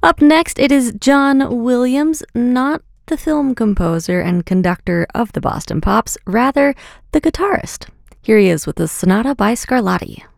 Up next, it is John Williams, not the film composer and conductor of the Boston Pops, rather the guitarist. Here he is with the Sonata by Scarlatti.